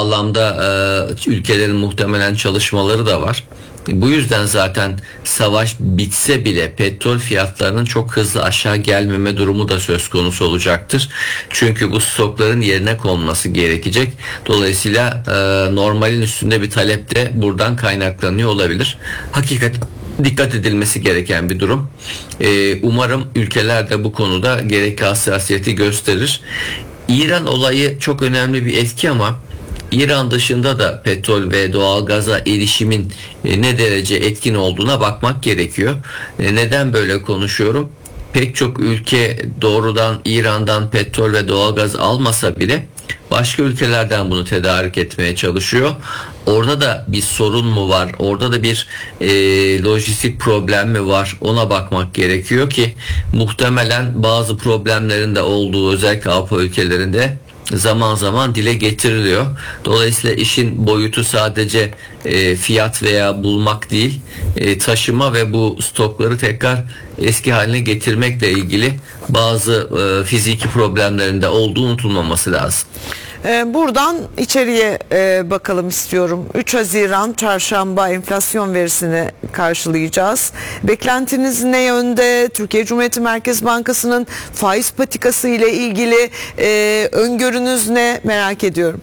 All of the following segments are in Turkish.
bağlamda ülkelerin muhtemelen çalışmaları da var. Bu yüzden zaten savaş bitse bile petrol fiyatlarının çok hızlı aşağı gelmeme durumu da söz konusu olacaktır. Çünkü bu stokların yerine konması gerekecek. Dolayısıyla normalin üstünde bir talep de buradan kaynaklanıyor olabilir. Dikkat edilmesi gereken bir durum. Umarım ülkeler de bu konuda gerekli hassasiyeti gösterir. İran olayı çok önemli bir etki ama İran dışında da petrol ve doğalgaza erişimin ne derece etkin olduğuna bakmak gerekiyor. Neden böyle konuşuyorum? Pek çok ülke doğrudan İran'dan petrol ve doğalgaz almasa bile başka ülkelerden bunu tedarik etmeye çalışıyor. Orada da bir sorun mu var? Orada da bir lojistik problem mi var? Ona bakmak gerekiyor ki muhtemelen bazı problemlerin de olduğu, özellikle Avrupa ülkelerinde zaman zaman dile getiriliyor. Dolayısıyla işin boyutu sadece fiyat veya bulmak değil, taşıma ve bu stokları tekrar eski haline getirmekle ilgili bazı fiziki problemlerin de olduğu unutulmaması lazım. Buradan içeriye bakalım istiyorum. 3 Haziran çarşamba enflasyon verisini karşılayacağız. Beklentiniz ne yönde? Türkiye Cumhuriyeti Merkez Bankası'nın faiz patikası ile ilgili öngörünüz ne? Merak ediyorum.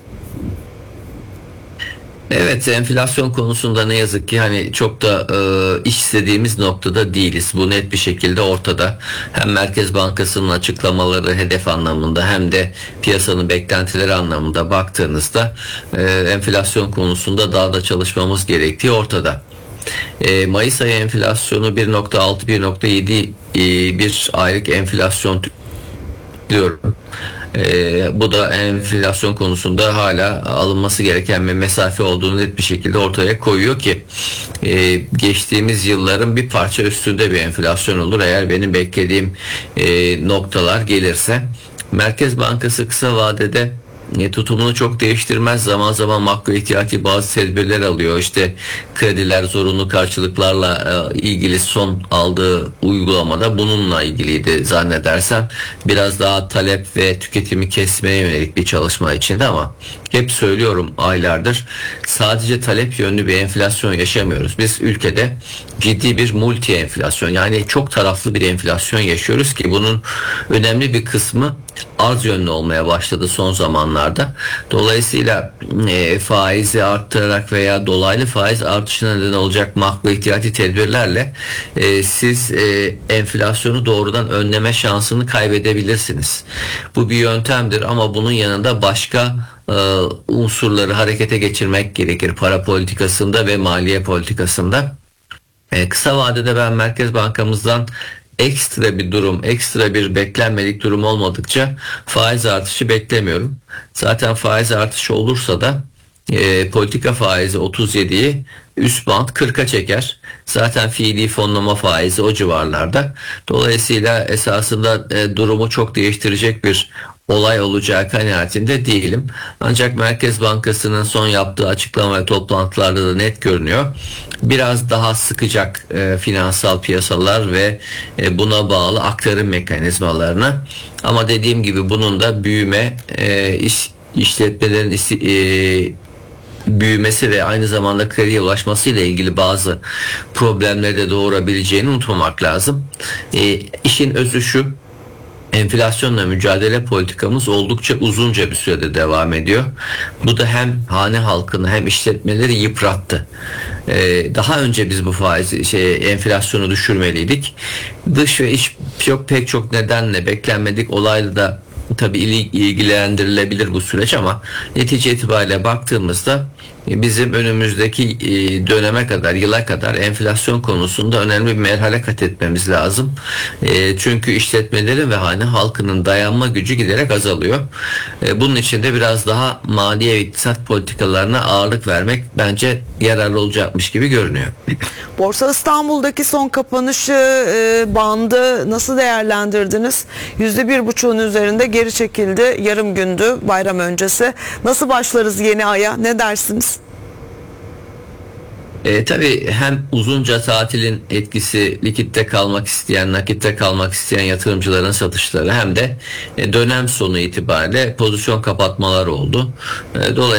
Evet, enflasyon konusunda ne yazık ki hani çok da istediğimiz noktada değiliz. Bu net bir şekilde ortada. Hem Merkez Bankası'nın açıklamaları hedef anlamında hem de piyasanın beklentileri anlamında baktığınızda enflasyon konusunda daha da çalışmamız gerektiği ortada. Mayıs ayı enflasyonu 1.6-1.7 bir aylık enflasyon diyorum. Bu da enflasyon konusunda hala alınması gereken bir mesafe olduğunu net bir şekilde ortaya koyuyor ki geçtiğimiz yılların bir parça üstünde bir enflasyon olur eğer benim beklediğim noktalar gelirse. Merkez Bankası kısa vadede tutumunu çok değiştirmez. Zaman zaman makro ihtiyati bazı tedbirler alıyor. İşte krediler, zorunlu karşılıklarla ilgili son aldığı uygulamada bununla ilgiliydi zannedersem. Biraz daha talep ve tüketimi kesmeye yönelik bir çalışma içinde ama hep söylüyorum aylardır sadece talep yönlü bir enflasyon yaşamıyoruz. Biz ülkede ciddi bir multi enflasyon yani çok taraflı bir enflasyon yaşıyoruz ki bunun önemli bir kısmı arz yönlü olmaya başladı son zamanlarda. Dolayısıyla faizi arttırarak veya dolaylı faiz artışına neden olacak makro ihtiyati tedbirlerle siz enflasyonu doğrudan önleme şansını kaybedebilirsiniz. Bu bir yöntemdir ama bunun yanında başka unsurları harekete geçirmek gerekir para politikasında ve maliye politikasında. Kısa vadede ben Merkez Bankamızdan ekstra bir durum, ekstra bir beklenmedik durum olmadıkça faiz artışı beklemiyorum. Zaten faiz artışı olursa da politika faizi 37'yi üst band 40'a çeker. Zaten fiili fonlama faizi o civarlarda. Dolayısıyla esasında durumu çok değiştirecek bir olay olacağı kanaatinde değilim. Ancak Merkez Bankası'nın son yaptığı açıklama ve toplantılarda da net görünüyor. Biraz daha sıkacak finansal piyasalar ve buna bağlı aktarım mekanizmalarını. Ama dediğim gibi bunun da büyüme, işletmelerin büyümesi ve aynı zamanda krediye ulaşması ile ilgili bazı problemleri de doğurabileceğini unutmamak lazım. İşin özü şu: enflasyonla mücadele politikamız oldukça uzunca bir sürede devam ediyor. Bu da hem hane halkını hem işletmeleri yıprattı. Daha önce biz bu enflasyonu düşürmeliydik. Dış ve iç pek çok nedenle beklenmedik olayla da tabii ilgilendirilebilir bu süreç ama netice itibariyle baktığımızda bizim önümüzdeki döneme kadar, yıla kadar enflasyon konusunda önemli bir merhale kat etmemiz lazım. Çünkü işletmelerin ve hane halkının dayanma gücü giderek azalıyor. Bunun için de biraz daha maliye ve iktisat politikalarına ağırlık vermek bence yararlı olacakmış gibi görünüyor. Borsa İstanbul'daki son kapanışı bandı nasıl değerlendirdiniz? %1,5'un üzerinde geri çekildi. Yarım gündü bayram öncesi. Nasıl başlarız yeni aya? Ne dersiniz? Tabii hem uzunca tatilin etkisi, likitte kalmak isteyen, nakitte kalmak isteyen yatırımcıların satışları hem de dönem sonu itibariyle pozisyon kapatmalar oldu. Dolayısıyla